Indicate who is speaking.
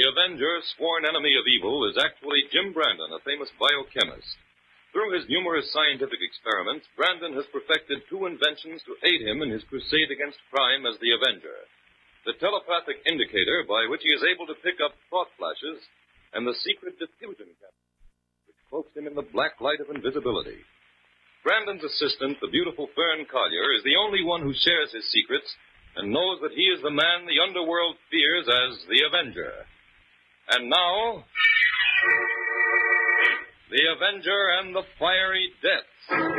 Speaker 1: Avenger, sworn enemy of evil, is actually Jim Brandon, a famous biochemist. Through his numerous scientific experiments, Brandon has perfected two inventions to aid him in his crusade against crime as the Avenger. The telepathic indicator by which he is able to pick up thought flashes, and the secret diffusion capsule, which cloaks him in the black light of invisibility. Brandon's assistant, the beautiful Fern Collier, is the only one who shares his secrets and knows that he is the man the underworld fears as the Avenger. And now, The Avenger and the Fiery Deaths.